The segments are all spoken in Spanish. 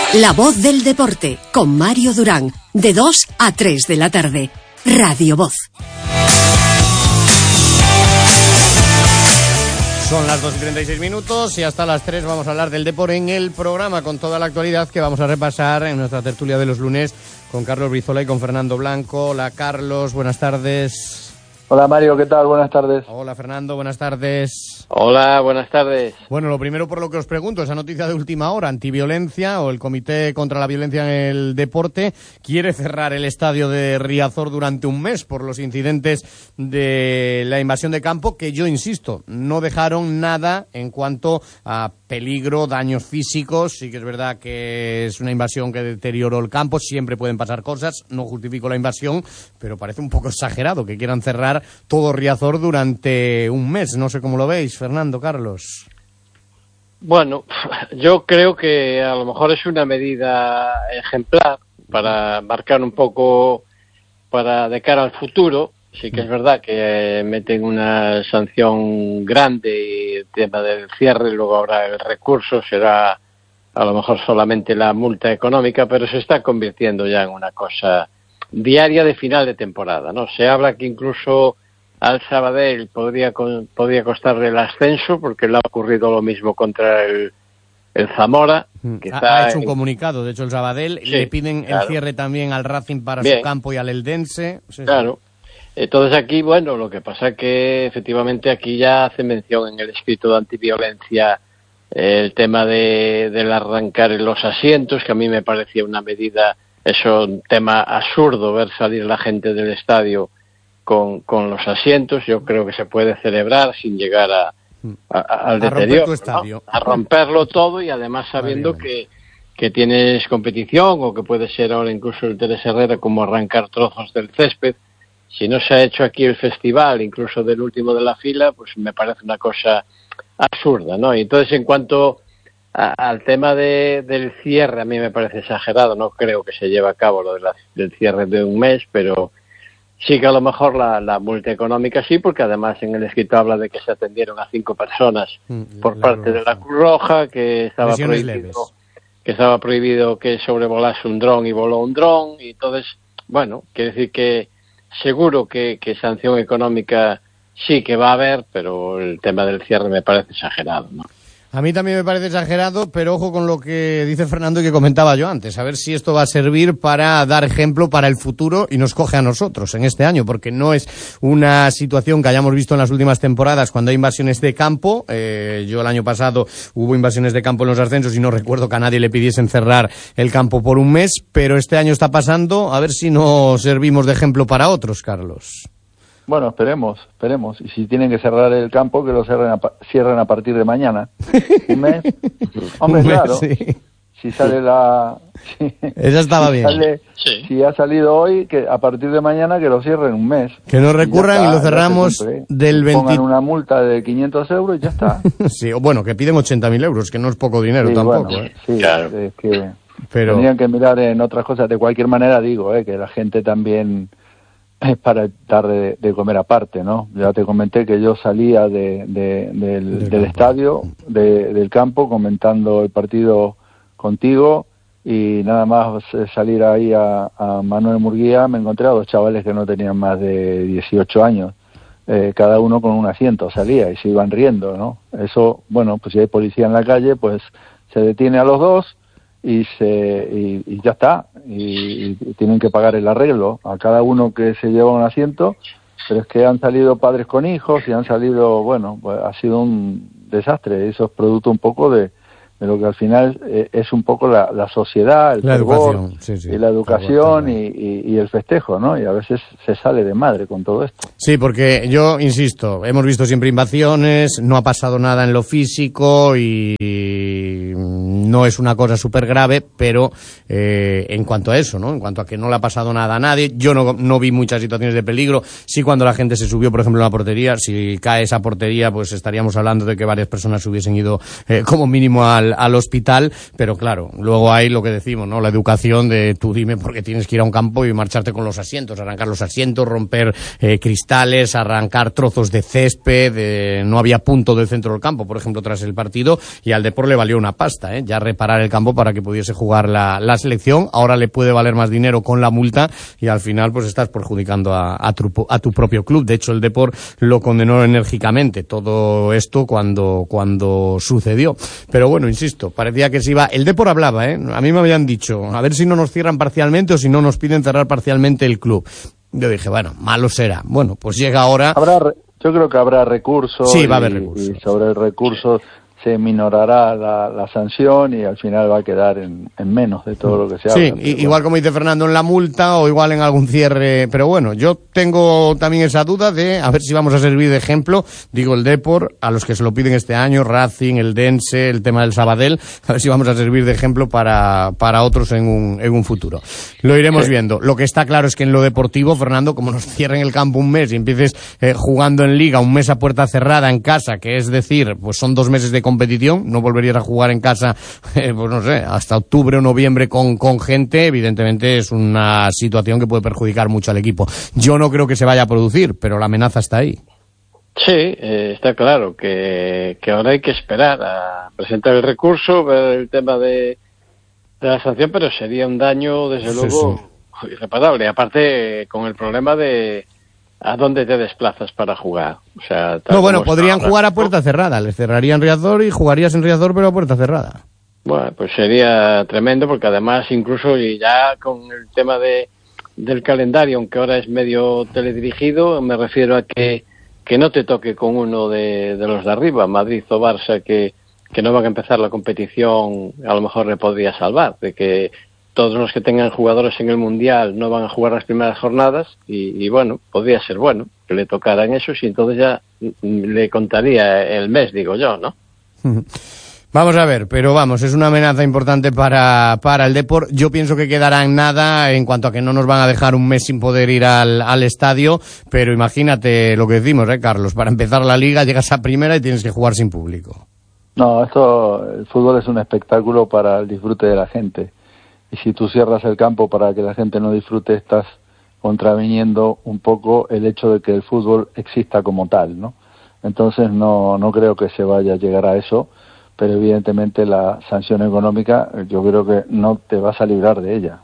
La voz del deporte, con Mario Durán, de 2 a 3 de la tarde. Radio Voz. Son las 2:36 y hasta las 3 vamos a hablar del deporte en el programa, con toda la actualidad que vamos a repasar en nuestra tertulia de los lunes con Carlos Brizola y con Fernando Blanco. Hola Carlos, buenas tardes. Hola Mario, ¿qué tal? Buenas tardes. Hola Fernando, buenas tardes. Hola, buenas tardes. Bueno, lo primero por lo que os pregunto, esa noticia de última hora, antiviolencia o el Comité contra la Violencia en el Deporte quiere cerrar el estadio de Riazor durante un mes por los incidentes de la invasión de campo, que yo insisto, no dejaron nada en cuanto a peligro, daños físicos. Sí que es verdad que es una invasión que deterioró el campo, siempre pueden pasar cosas, no justifico la invasión, pero parece un poco exagerado que quieran cerrar todo Riazor durante un mes. No sé cómo lo veis, Fernando, Carlos. Bueno, yo creo que a lo mejor es una medida ejemplar para marcar un poco de cara al futuro. Sí que es verdad que meten una sanción grande y el tema del cierre, luego ahora el recurso será a lo mejor solamente la multa económica, pero se está convirtiendo ya en una cosa diaria de final de temporada, ¿no? Se habla que incluso al Sabadell podría costarle el ascenso, porque le ha ocurrido lo mismo contra el Zamora. Que ha hecho un comunicado, de hecho, el Sabadell, sí, le piden el cierre también al Racing para su campo y al Eldense. Sí, claro. Entonces aquí, bueno, lo que pasa es que efectivamente aquí ya hace mención en el escrito de antiviolencia el tema del arrancar los asientos, que a mí me parecía una medida, eso, un tema absurdo, ver salir la gente del estadio con los asientos. Yo creo que se puede celebrar sin llegar al deterioro, ¿no? A romperlo todo, y además sabiendo que tienes competición, o que puede ser ahora incluso el Teresa Herrera, como arrancar trozos del césped. Si no se ha hecho aquí el festival, incluso del último de la fila, pues me parece una cosa absurda, ¿no? Y entonces, en cuanto al tema del cierre, a mí me parece exagerado. No creo que se lleve a cabo lo del cierre de un mes, pero sí que a lo mejor la multa económica sí, porque además en el escrito habla de que se atendieron a 5 personas por parte de la Cruz Roja, que estaba prohibido que sobrevolase un dron y voló un dron. Y entonces, bueno, quiere decir que seguro que sanción económica sí que va a haber, pero el tema del cierre me parece exagerado, ¿no? A mí también me parece exagerado, pero ojo con lo que dice Fernando y que comentaba yo antes, a ver si esto va a servir para dar ejemplo para el futuro y nos coge a nosotros en este año, porque no es una situación que hayamos visto en las últimas temporadas cuando hay invasiones de campo. Yo el año pasado hubo invasiones de campo en los ascensos y no recuerdo que a nadie le pidiesen cerrar el campo por un mes, pero este año está pasando, a ver si no servimos de ejemplo para otros, Carlos. Bueno, esperemos. Y si tienen que cerrar el campo, que lo cierren a partir de mañana. Un mes. Hombre, un mes, claro. Sí. Si sale Esa estaba bien. Si ha salido hoy, que a partir de mañana que lo cierren un mes. Que no recurran y lo cerramos del 20. Pongan una multa de 500 euros y ya está. Sí, bueno, que piden 80.000 euros, que no es poco dinero tampoco. Bueno, sí, claro. Es que tendrían que mirar en otras cosas. De cualquier manera, digo, que la gente también es para dar de comer aparte, ¿no? Ya te comenté que yo salía del estadio, del campo, comentando el partido contigo, y nada más salir ahí a Manuel Murguía me encontré a 2 chavales que no tenían más de 18 años, cada uno con un asiento, salía y se iban riendo, ¿no? Eso, bueno, pues si hay policía en la calle, pues se detiene a los 2 y ya está, y tienen que pagar el arreglo a cada uno que se lleva un asiento. Pero es que han salido padres con hijos y han salido, bueno, pues ha sido un desastre. Eso es producto un poco de lo que al final es un poco la sociedad, la educación, y la educación y el festejo, ¿no? Y a veces se sale de madre con todo esto. Sí, porque yo insisto, hemos visto siempre invasiones, no ha pasado nada en lo físico y no es una cosa súper grave, pero en cuanto a eso, ¿no? En cuanto a que no le ha pasado nada a nadie, yo no vi muchas situaciones de peligro. Sí, cuando la gente se subió, por ejemplo, a la portería, si cae esa portería, pues estaríamos hablando de que varias personas hubiesen ido como mínimo al hospital, pero claro, luego hay lo que decimos, ¿no? La educación de tú dime por qué tienes que ir a un campo y marcharte con los asientos, arrancar los asientos, romper cristales, arrancar trozos de césped. No había punto del centro del campo, por ejemplo, tras el partido, y al Depor le valió una pasta, ya ya reparar el campo para que pudiese jugar la selección. Ahora le puede valer más dinero con la multa y al final pues estás perjudicando a tu propio club. De hecho, el Depor lo condenó enérgicamente todo esto cuando sucedió. Pero bueno, insisto, parecía que se iba... El Depor hablaba, a mí me habían dicho, a ver si no nos cierran parcialmente o si no nos piden cerrar parcialmente el club. Yo dije, bueno, malo será. Bueno, pues llega ahora... Yo creo que habrá recursos. Sí, va a haber recursos. Y sobre el recurso se minorará la sanción y al final va a quedar en menos de todo lo que se habla. Sí, igual como dice Fernando en la multa o igual en algún cierre, pero bueno, yo tengo también esa duda de a ver si vamos a servir de ejemplo, digo el Depor, a los que se lo piden este año, Racing, el Dense, el tema del Sabadell, a ver si vamos a servir de ejemplo para otros en un futuro. Lo iremos viendo. Lo que está claro es que en lo deportivo, Fernando, como nos cierren el campo un mes y empieces jugando en Liga un mes a puerta cerrada en casa, que es decir, pues son 2 meses de competición, no volverías a jugar en casa, pues no sé, hasta octubre o noviembre con gente, evidentemente es una situación que puede perjudicar mucho al equipo. Yo no creo que se vaya a producir, pero la amenaza está ahí. Sí, está claro que ahora hay que esperar a presentar el recurso, ver el tema de la sanción, pero sería un daño, desde luego, irreparable. Aparte, con el problema de ¿a dónde te desplazas para jugar? O sea, no, bueno, podrían jugar a puerta cerrada. Les cerrarían Riazor y jugarías en Riazor, pero a puerta cerrada. Bueno, pues sería tremendo, porque además incluso y ya con el tema del calendario, aunque ahora es medio teledirigido, me refiero a que no te toque con uno de los de arriba, Madrid o Barça, que no van a empezar la competición, a lo mejor le podría salvar, de que todos los que tengan jugadores en el Mundial no van a jugar las primeras jornadas y bueno, podría ser bueno que le tocaran esos y entonces ya le contaría el mes, digo yo, ¿no? Vamos a ver, pero vamos, es una amenaza importante para el Depor. Yo pienso que quedará en nada en cuanto a que no nos van a dejar un mes sin poder ir al estadio, pero imagínate lo que decimos, Carlos, para empezar la Liga llegas a primera y tienes que jugar sin público. No, el fútbol es un espectáculo para el disfrute de la gente. Y si tú cierras el campo para que la gente no disfrute, estás contraviniendo un poco el hecho de que el fútbol exista como tal, ¿no? Entonces no creo que se vaya a llegar a eso, pero evidentemente la sanción económica yo creo que no te vas a librar de ella.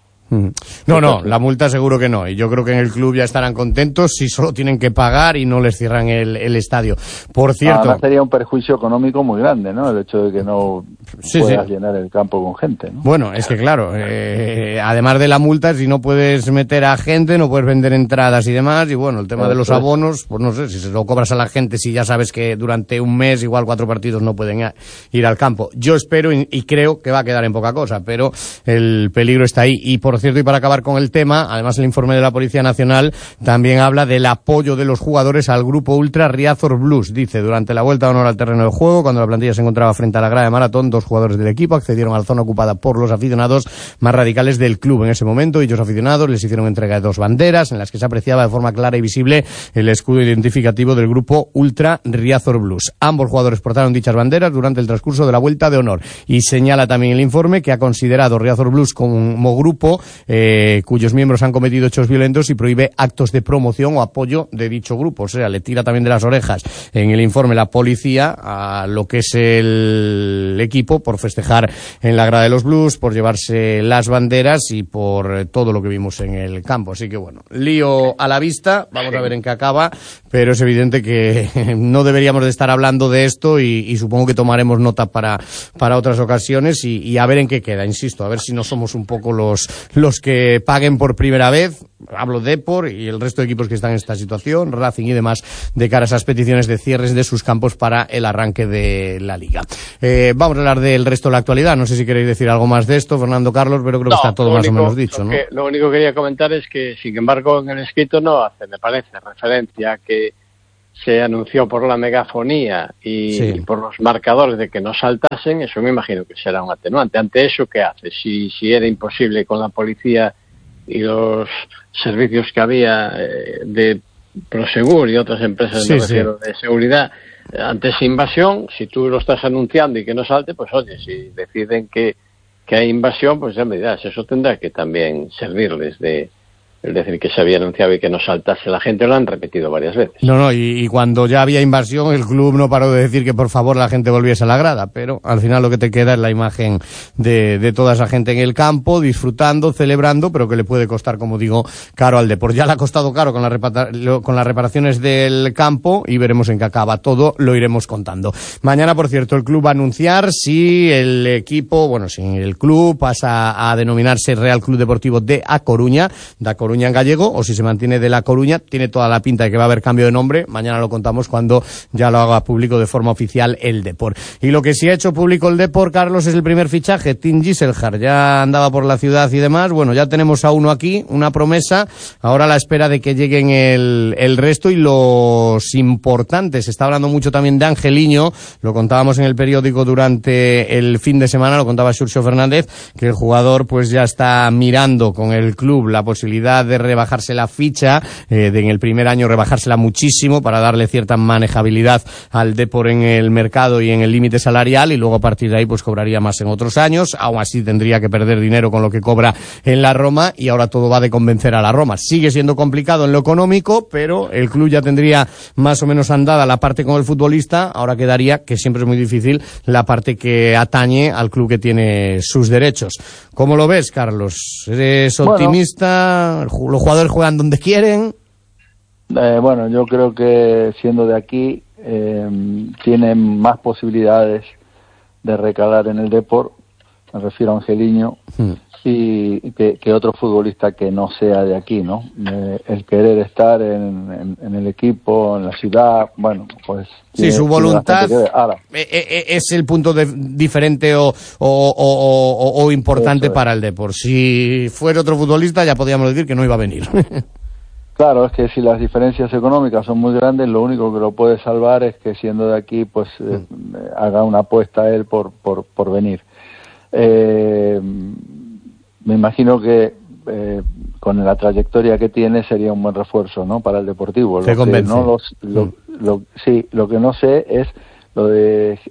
No, la multa seguro que no. Y yo creo que en el club ya estarán contentos si solo tienen que pagar y no les cierran el estadio. Por cierto... Además sería un perjuicio económico muy grande, ¿no? El hecho de que no puedas llenar el campo con gente, ¿no? Bueno, es que claro, además de la multa, si no puedes meter a gente, no puedes vender entradas y demás. Y bueno, el tema de los abonos, pues no sé, si se lo cobras a la gente, si ya sabes que durante un mes igual 4 partidos no pueden ir al campo. Yo espero y creo que va a quedar en poca cosa, pero el peligro está ahí. Y por cierto, y para acabar con el tema, además el informe de la Policía Nacional también habla del apoyo de los jugadores al grupo ultra Riazor Blues. Dice, durante la vuelta de honor al terreno de juego, cuando la plantilla se encontraba frente a la grada de Maratón, 2 jugadores del equipo accedieron a la zona ocupada por los aficionados más radicales del club. En ese momento, dichos aficionados les hicieron entrega de 2 banderas en las que se apreciaba de forma clara y visible el escudo identificativo del grupo ultra Riazor Blues. Ambos jugadores portaron dichas banderas durante el transcurso de la vuelta de honor. Y señala también el informe que ha considerado Riazor Blues como grupo cuyos miembros han cometido hechos violentos y prohíbe actos de promoción o apoyo de dicho grupo. O sea, le tira también de las orejas en el informe la policía a lo que es el equipo por festejar en la grada de los Blues, por llevarse las banderas y por todo lo que vimos en el campo. Así que bueno, lío a la vista, vamos a ver en qué acaba, pero es evidente que no deberíamos de estar hablando de esto y supongo que tomaremos nota para otras ocasiones y a ver en qué queda, insisto, a ver si no somos un poco los que paguen por primera vez, hablo de Depor y el resto de equipos que están en esta situación, Racing y demás, de cara a esas peticiones de cierres de sus campos para el arranque de la Liga. Vamos a hablar del resto de la actualidad, no sé si queréis decir algo más de esto, Fernando, Carlos, pero creo que está todo más o menos dicho, ¿no? Lo único que quería comentar es que, sin embargo, en el escrito no hace, me parece, referencia a que se anunció por la megafonía y por los marcadores de que no saltasen, eso me imagino que será un atenuante. Ante eso, ¿qué hace? Si era imposible con la policía y los servicios que había de Prosegur y otras empresas de seguridad, ante esa invasión, si tú lo estás anunciando y que no salte, pues oye, si deciden que hay invasión, pues ya me dirás, eso tendrá que también servirles de Es decir, que se había anunciado y que no saltase la gente, lo han repetido varias veces. No, y cuando ya había invasión, el club no paró de decir que por favor la gente volviese a la grada, pero al final lo que te queda es la imagen de toda esa gente en el campo, disfrutando, celebrando, pero que le puede costar, como digo, caro al Depor. Ya le ha costado caro con las reparaciones del campo y veremos en qué acaba. Todo lo iremos contando. Mañana, por cierto, el club va a anunciar si el equipo, si el club pasa a denominarse Real Club Deportivo de A Coruña, en gallego, o si se mantiene de La Coruña. Tiene toda la pinta de que va a haber cambio de nombre. Mañana lo contamos cuando ya lo haga público de forma oficial el Depor. Y lo que sí ha hecho público el Depor, Carlos, es el primer fichaje, Tim Gisselhard. Ya andaba por la ciudad y demás. Bueno, ya tenemos a uno aquí, una promesa. Ahora a la espera de que lleguen el resto y los importantes. Se está hablando mucho también de Angeliño. Lo contábamos en el periódico durante el fin de semana, lo contaba Xurxo Fernández, que el jugador pues ya está mirando con el club la posibilidad de rebajarse la ficha, de en el primer año rebajársela muchísimo para darle cierta manejabilidad al Depor en el mercado y en el límite salarial, y luego a partir de ahí pues cobraría más en otros años. Aún así tendría que perder dinero con lo que cobra en la Roma, y ahora todo va de convencer a la Roma. Sigue siendo complicado en lo económico, pero el club ya tendría más o menos andada la parte con el futbolista. Ahora quedaría, que siempre es muy difícil, la parte que atañe al club que tiene sus derechos. ¿Cómo lo ves, Carlos? ¿Eres optimista? ¿Los jugadores juegan donde quieren? Yo creo que siendo de aquí tienen más posibilidades de recalar en el Depor, me refiero a Angeliño, y que otro futbolista que no sea de aquí, ¿no? El querer estar en el equipo, en la ciudad, pues... Sí, su voluntad es el punto diferente o importante para el Depor. Si fuera otro futbolista ya podríamos decir que no iba a venir. Claro, es que si las diferencias económicas son muy grandes, lo único que lo puede salvar es que siendo de aquí, pues haga una apuesta a él por venir. Me imagino que con la trayectoria que tiene sería un buen refuerzo, ¿no?, para el Deportivo. ¿Te convence? Sí, lo que no sé es lo de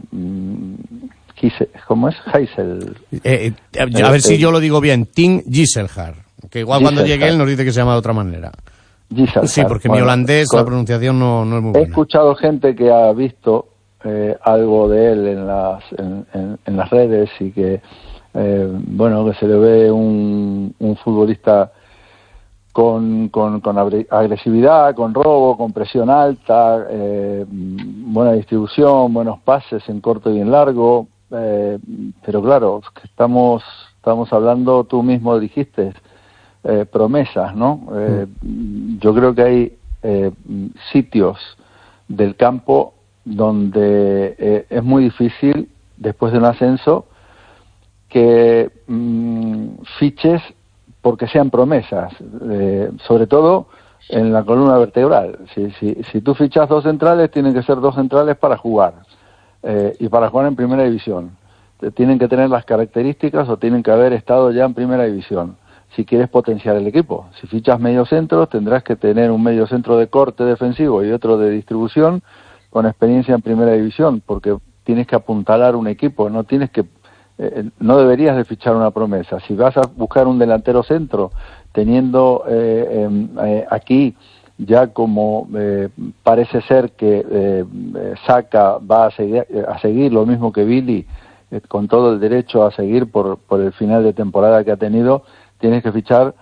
¿cómo es? Heysel. A ver si yo lo digo bien. Tim Gisselhard. Que igual cuando llegue él nos dice que se llama de otra manera. Gisselhard. Sí, porque mi holandés la pronunciación no es muy buena. He escuchado gente que ha visto algo de él en las redes y que que se le ve un futbolista con agresividad, con robo, con presión alta, buena distribución, buenos pases en corto y en largo, pero claro, estamos hablando, tú mismo dijiste, promesas, ¿no? Yo creo que hay sitios del campo donde es muy difícil, después de un ascenso, que fiches porque sean promesas, sobre todo en la columna vertebral. Si tú fichas 2 centrales, tienen que ser 2 centrales para jugar, y para jugar en primera división. Tienen que tener las características o tienen que haber estado ya en primera división, si quieres potenciar el equipo. Si fichas medio centro, tendrás que tener un medio centro de corte defensivo y otro de distribución con experiencia en primera división, porque tienes que apuntalar un equipo, no deberías de fichar una promesa. Si vas a buscar un delantero centro, teniendo aquí ya como parece ser que Saka va a seguir lo mismo que Billy, con todo el derecho a seguir por el final de temporada que ha tenido, tienes que fichar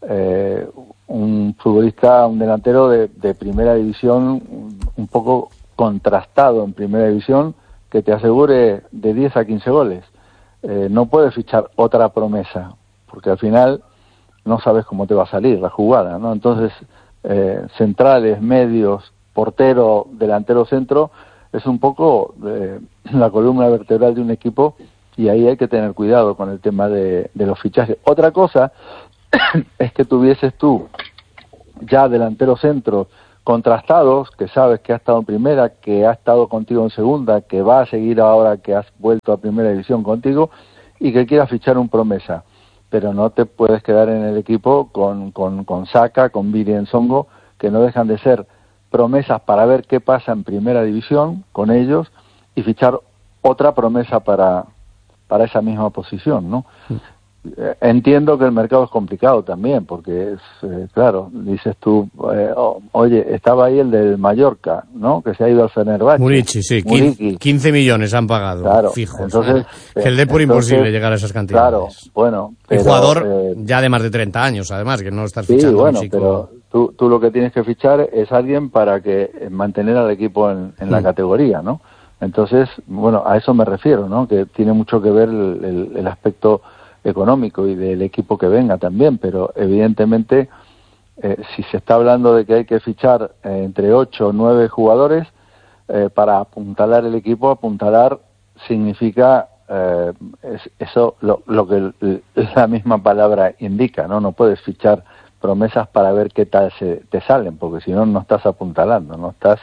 un futbolista, un delantero de primera división, un poco contrastado en primera división, que te asegure de 10 a 15 goles. No puedes fichar otra promesa, porque al final no sabes cómo te va a salir la jugada, ¿no? Entonces, centrales, medios, portero, delantero, centro, es un poco la columna vertebral de un equipo, y ahí hay que tener cuidado con el tema de los fichajes. Otra cosa es que tuvieses tú ya delantero centro contrastados, que sabes que ha estado en primera, que ha estado contigo en segunda, que va a seguir ahora que has vuelto a primera división contigo, y que quieras fichar un promesa. Pero no te puedes quedar en el equipo con Saka, con Billy Nsongo, que no dejan de ser promesas para ver qué pasa en primera división con ellos, y fichar otra promesa para esa misma posición, ¿no? entiendo que el mercado es complicado también, porque es, claro, dices tú, oye, estaba ahí el del Mallorca, ¿no? Que se ha ido al Fenerbahce. Muriqi, sí, 15 millones han pagado, claro, fijos. Entonces, que el Depor imposible llegar a esas cantidades. Claro, bueno. Pero, un jugador ya de más de 30 años, además, que no estás fichando. Sí, bueno, un chico... pero tú lo que tienes que fichar es alguien para que mantener al equipo en la categoría, ¿no? Entonces, bueno, a eso me refiero, ¿no? Que tiene mucho que ver el aspecto económico y del equipo que venga también, pero evidentemente si se está hablando de que hay que fichar entre 8 o 9 jugadores para apuntalar el equipo, apuntalar significa eso lo que la misma palabra indica, ¿no? No puedes fichar promesas para ver qué tal te salen, porque si no, no estás apuntalando, no estás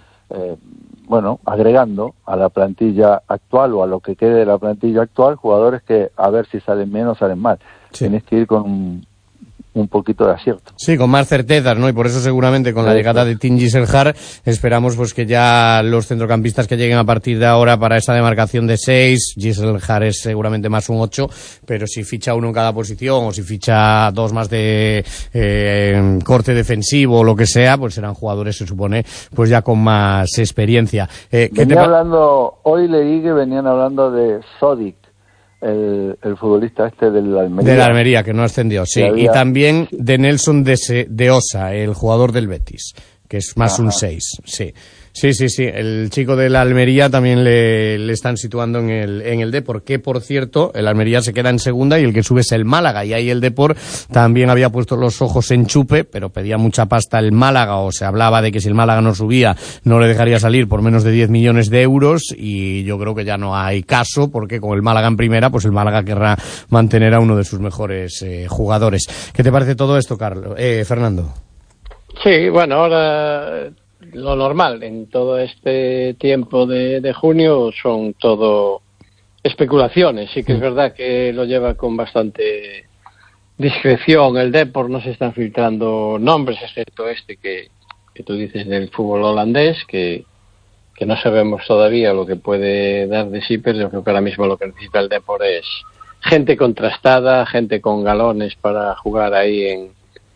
agregando a la plantilla actual o a lo que quede de la plantilla actual jugadores que a ver si salen bien o salen mal. Sí. Tienes que ir con un poquito de acierto. Sí, con más certezas, ¿no? Y por eso seguramente con la llegada de Tim Gisselhar esperamos pues que ya los centrocampistas que lleguen a partir de ahora para esa demarcación de 6, Gisselhar es seguramente más un 8, pero si ficha uno en cada posición o si ficha 2 más de corte defensivo o lo que sea, pues serán jugadores, se supone, pues ya con más experiencia. Hoy leí que venían hablando de Sodic, el futbolista del Almería. Del Almería, que no ascendió, sí. Y también de Nelson de Osa, el jugador del Betis, que es más un 6, sí. Sí. El chico de la Almería también le están situando en el Depor, que por cierto, el Almería se queda en segunda y el que sube es el Málaga, y ahí el Depor también había puesto los ojos en Chupe, pero pedía mucha pasta el Málaga, o se hablaba de que si el Málaga no subía, no le dejaría salir por menos de 10 millones de euros, y yo creo que ya no hay caso, porque con el Málaga en primera, pues el Málaga querrá mantener a uno de sus mejores jugadores. ¿Qué te parece todo esto, Fernando? Sí, bueno, ahora lo normal en todo este tiempo de junio son todo especulaciones. Sí que es verdad que lo lleva con bastante discreción el Depor, no se están filtrando nombres, excepto este que tú dices del fútbol holandés, que no sabemos todavía lo que puede dar de sí, pero yo creo que ahora mismo lo que necesita el Depor es gente contrastada, gente con galones para jugar ahí en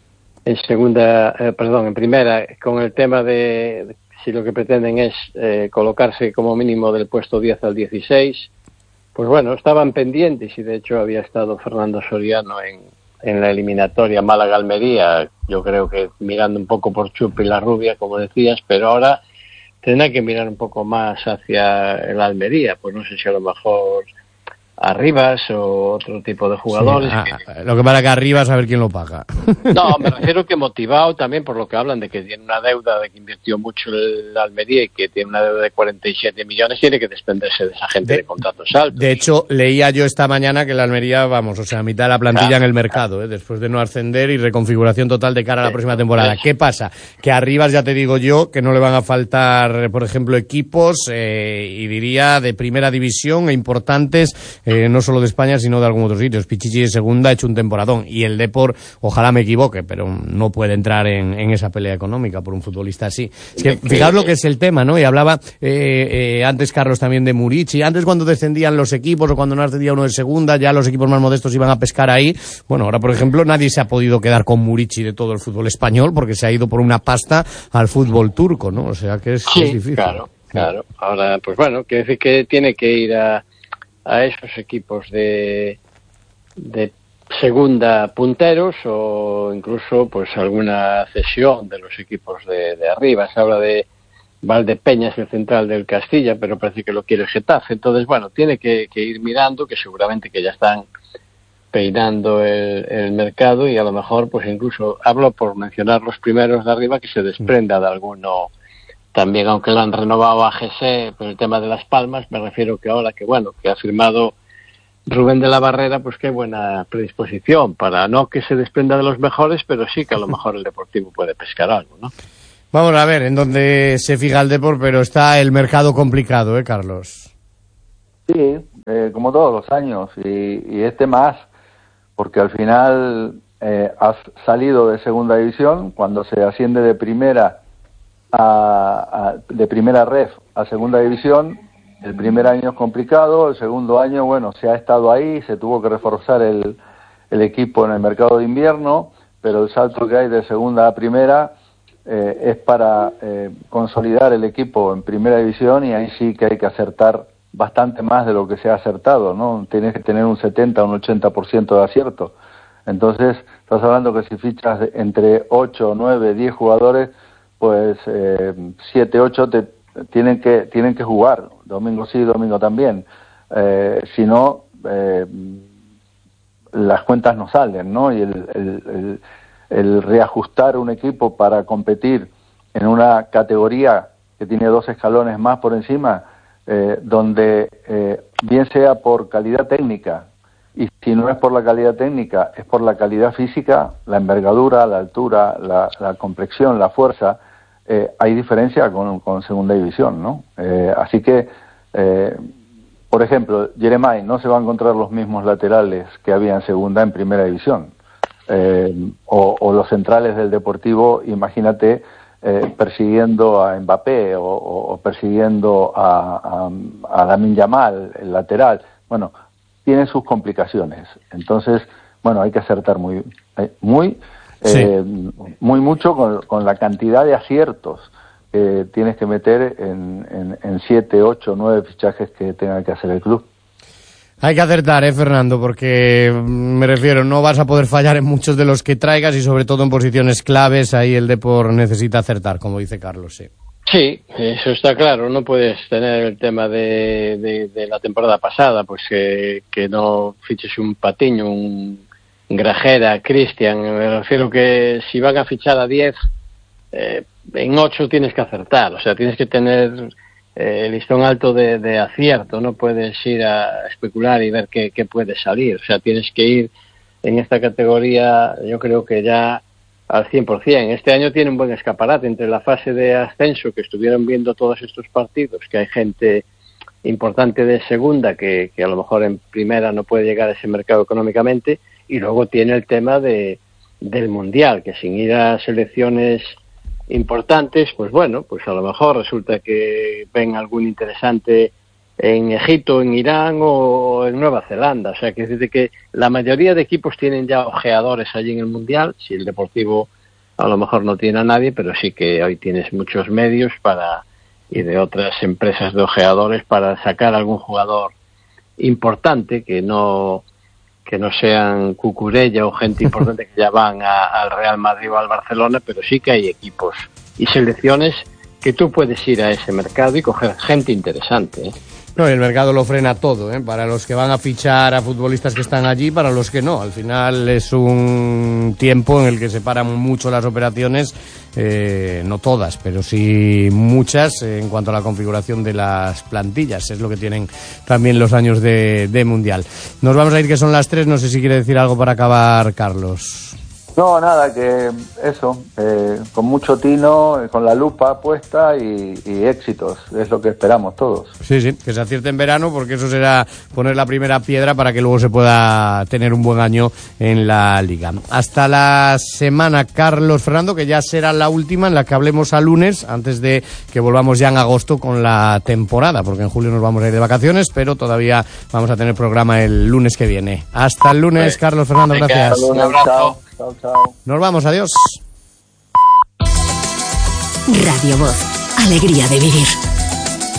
primera, con el tema de si lo que pretenden es colocarse como mínimo del puesto 10 al 16, pues bueno, estaban pendientes, y de hecho había estado Fernando Soriano en la eliminatoria Málaga-Almería, yo creo que mirando un poco por Chup y la Rubia, como decías, pero ahora tendrá que mirar un poco más hacia el Almería, pues no sé si a lo mejor Arribas o otro tipo de jugadores. Sí, lo que pasa que Arribas a ver quién lo paga. No, me refiero que motivado también por lo que hablan de que tiene una deuda, de que invirtió mucho el Almería y que tiene una deuda de 47 millones, tiene que desprenderse de esa gente de contratos altos. De hecho, leía yo esta mañana que el Almería, mitad de la plantilla en el mercado, después de no ascender y reconfiguración total de cara a la próxima temporada. ¿Qué pasa? Que a Arribas ya te digo yo que no le van a faltar, por ejemplo, equipos, y diría de primera división e importantes, no solo de España, sino de algún otro sitio. Pichichi de segunda ha hecho un temporadón, y el Depor, ojalá me equivoque, pero no puede entrar en esa pelea económica por un futbolista así. Es que fijaos lo que es el tema, ¿no? Y hablaba antes Carlos también de Muriqi. Antes, cuando descendían los equipos o cuando no ascendía uno de segunda, ya los equipos más modestos iban a pescar ahí. Bueno, ahora, por ejemplo, nadie se ha podido quedar con Muriqi de todo el fútbol español, porque se ha ido por una pasta al fútbol turco, ¿no? O sea que es difícil. Claro. Ahora, pues bueno, quiere decir que tiene que ir a esos equipos de segunda punteros, o incluso pues alguna cesión de los equipos de arriba. Se habla de Valdepeñas, el central del Castilla, pero parece que lo quiere el Getafe. Entonces, bueno, tiene que ir mirando, que seguramente que ya están peinando el mercado, y a lo mejor pues incluso hablo por mencionar los primeros de arriba, que se desprenda de alguno también, aunque lo han renovado a GC por el tema de Las Palmas. Me refiero que ahora que ha firmado Rubén de la Barrera, pues qué buena predisposición para, no que se desprenda de los mejores, pero sí que a lo mejor el Deportivo puede pescar algo, ¿no? Vamos a ver en dónde se fija el Depor, pero está el mercado complicado, Carlos. Sí, como todos los años, y este más, porque al final has salido de segunda división. Cuando se asciende de primera de primera ref a segunda división, el primer año es complicado, el segundo año, bueno, se ha estado ahí, se tuvo que reforzar el el equipo en el mercado de invierno, pero el salto que hay de segunda a primera es para consolidar el equipo en primera división, y ahí sí que hay que acertar bastante más de lo que se ha acertado, ¿no? Tienes que tener un 70 o un 80% de acierto. Entonces, estás hablando que si fichas entre 8, 9, 10 jugadores, pues 7, 8 tienen que jugar, domingo sí, domingo también. Si no, las cuentas no salen, ¿no? Y el reajustar un equipo para competir en una categoría que tiene 2 escalones más por encima, donde bien sea por calidad técnica, y si no es por la calidad técnica, es por la calidad física, la envergadura, la altura, la complexión, la fuerza, hay diferencia con segunda división, ¿no? Así que, por ejemplo, Jeremai no se va a encontrar los mismos laterales que había en segunda en primera división, o los centrales del Deportivo, imagínate, persiguiendo a Mbappé o persiguiendo a Lamine Yamal, el lateral. Bueno, tiene sus complicaciones. Entonces, bueno, hay que acertar mucho con la cantidad de aciertos que tienes que meter en 7, 8, 9 fichajes que tenga que hacer el club. Hay que acertar, Fernando, porque me refiero, no vas a poder fallar en muchos de los que traigas, y sobre todo en posiciones claves, ahí el Depor necesita acertar, como dice Carlos, sí. Sí, eso está claro. No puedes tener el tema de la temporada pasada, pues que no fiches un Patiño, un Grajera, Cristian. Me refiero que si van a fichar a 10, en 8 tienes que acertar. O sea, tienes que tener el listón alto de acierto. No puedes ir a especular y ver qué puede salir. O sea, tienes que ir en esta categoría, yo creo que ya al 100%. Este año tiene un buen escaparate entre la fase de ascenso, que estuvieron viendo todos estos partidos, que hay gente importante de segunda que a lo mejor en primera no puede llegar a ese mercado económicamente, y luego tiene el tema del Mundial, que sin ir a selecciones importantes, pues bueno, pues a lo mejor resulta que ven algún interesante en Egipto, en Irán o en Nueva Zelanda. O sea, que es decir que la mayoría de equipos tienen ya ojeadores allí en el Mundial. Si el Deportivo a lo mejor no tiene a nadie, pero sí que hoy tienes muchos medios y de otras empresas de ojeadores para sacar algún jugador importante que no sean Cucurella o gente importante que ya van al Real Madrid o al Barcelona, pero sí que hay equipos y selecciones que tú puedes ir a ese mercado y coger gente interesante, ¿eh? No, el mercado lo frena todo, ¿eh? Para los que van a fichar a futbolistas que están allí, para los que no. Al final es un tiempo en el que se paran mucho las operaciones, no todas, pero sí muchas, en cuanto a la configuración de las plantillas. Es lo que tienen también los años de Mundial. Nos vamos a ir, que son las 3. No sé si quiere decir algo para acabar, Carlos. No, nada, que eso, con mucho tino, con la lupa puesta y éxitos, es lo que esperamos todos. Sí, que se acierte en verano, porque eso será poner la primera piedra para que luego se pueda tener un buen año en la Liga. Hasta la semana, Carlos, Fernando, que ya será la última en la que hablemos a lunes, antes de que volvamos ya en agosto con la temporada, porque en julio nos vamos a ir de vacaciones, pero todavía vamos a tener programa el lunes que viene. Hasta el lunes, Carlos, Fernando, gracias. Un abrazo. Chao. Nos vamos, adiós. Radio Voz, alegría de vivir.